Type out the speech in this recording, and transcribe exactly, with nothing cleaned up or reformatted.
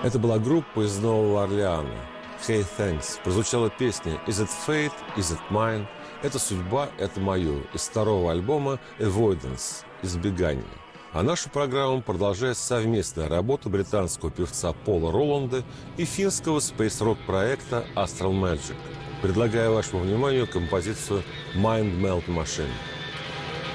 Это была группа из Нового Орлеана. «Hey, thanks». Прозвучала песня «Is it fate? Is it mine?» «Это судьба, это мое» из второго альбома «Avoidance» «Избегание». А нашу программу продолжает совместная работа британского певца Пола Роланда и финского спейс-рок проекта Astral Magic. Предлагаю вашему вниманию композицию «Mind Melt Machine».